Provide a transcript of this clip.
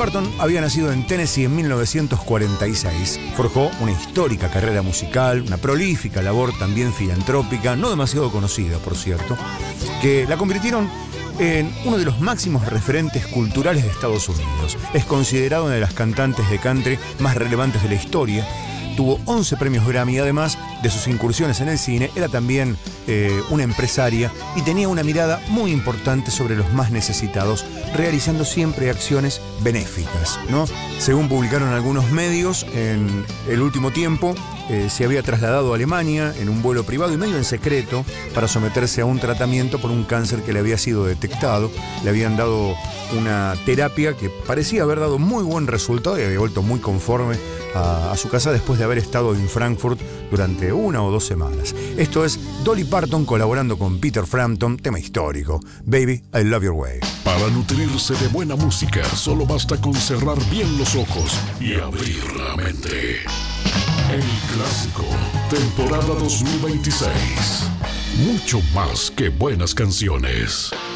Parton había nacido en Tennessee en 1946. Forjó una histórica carrera musical, una prolífica labor también filantrópica, no demasiado conocida, por cierto, que la convirtieron en uno de los máximos referentes culturales de Estados Unidos. Es considerado una de las cantantes de country más relevantes de la historia. Tuvo 11 premios Grammy, además de sus incursiones en el cine. Era también una empresaria y tenía una mirada muy importante sobre los más necesitados, realizando siempre acciones benéficas, ¿no? Según publicaron algunos medios, en el último tiempo se había trasladado a Alemania en un vuelo privado y medio en secreto para someterse a un tratamiento por un cáncer que le había sido detectado. Le habían dado una terapia que parecía haber dado muy buen resultado y había vuelto muy conforme a su casa después de haber estado en Frankfurt durante 1 o 2 semanas. Esto es Dolly Parton colaborando con Peter Frampton, tema histórico, Baby, I Love Your Way. Para nutrirse de buena música, solo basta con cerrar bien los ojos y abrir la mente. El Clásico, temporada 2026. Mucho más que buenas canciones.